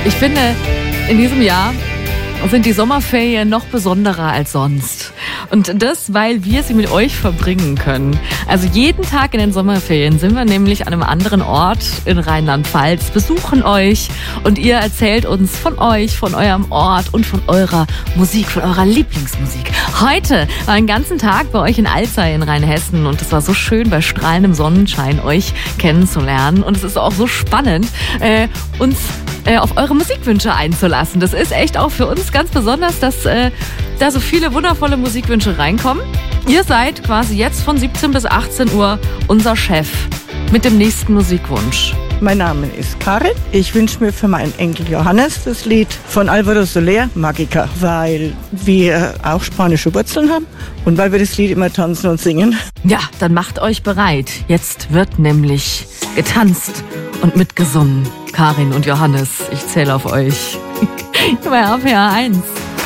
Ich finde, in diesem Jahr sind die Sommerferien noch besonderer als sonst. Und das, weil wir sie mit euch verbringen können. Also jeden Tag in den Sommerferien sind wir nämlich an einem anderen Ort in Rheinland-Pfalz, besuchen euch und ihr erzählt uns von euch, von eurem Ort und von eurer Musik, von eurer Lieblingsmusik. Heute war einen ganzen Tag bei euch in Alzey in Rheinhessen und es war so schön, bei strahlendem Sonnenschein euch kennenzulernen. Und es ist auch so spannend, uns auf eure Musikwünsche einzulassen. Das ist echt auch für uns ganz besonders, dass da so viele wundervolle Musikwünsche reinkommen. Ihr seid quasi jetzt von 17 bis 18 Uhr unser Chef mit dem nächsten Musikwunsch. Mein Name ist Karin. Ich wünsche mir für meinen Enkel Johannes das Lied von Alvaro Soler, Magica, weil wir auch spanische Wurzeln haben und weil wir das Lied immer tanzen und singen. Ja, dann macht euch bereit. Jetzt wird nämlich getanzt und mitgesungen. Karin und Johannes, ich zähle auf euch. Bei RPR 1.